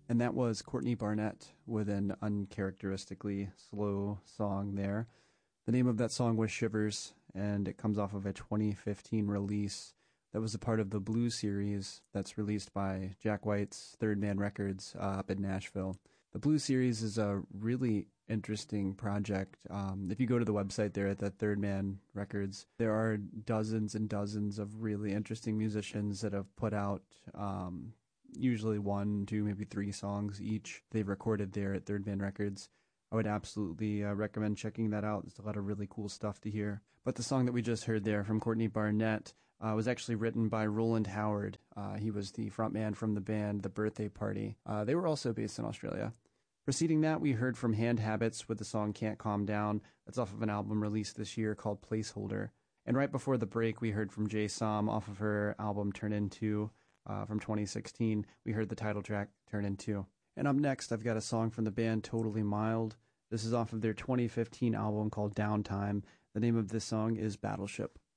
And that was Courtney Barnett with an uncharacteristically slow song there. The name of that song was Shivers, and it comes off of a 2015 release that was a part of the Blue series that's released by Jack White's Third Man Records up in Nashville. The Blue series is a really interesting project. If you go to the website there at the Third Man Records, there are dozens and dozens of really interesting musicians that have put out usually 1, 2, maybe 3 songs each they've recorded there at Third Man Records. I would absolutely recommend checking that out. There's a lot of really cool stuff to hear. But the song that we just heard there from Courtney Barnett was actually written by Roland Howard. He was the frontman from the band The Birthday Party. They were also based in Australia. Preceding that, we heard from Hand Habits with the song Can't Calm Down. That's off of an album released this year called Placeholder. And right before the break, we heard from Jay Som off of her album Turn Into from 2016. We heard the title track Turn Into. And up next, I've got a song from the band Totally Mild. This is off of their 2015 album called Downtime. The name of this song is Battleship.